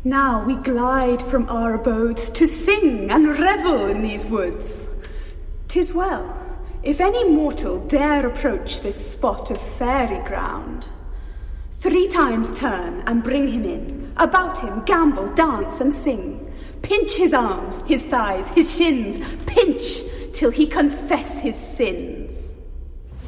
Now we glide from our abodes to sing and revel in these woods. 'Tis well, if any mortal dare approach this spot of fairy ground. 3 times turn and bring him in, about him gambol, dance and sing. Pinch his arms, his thighs, his shins, pinch till he confess his sins.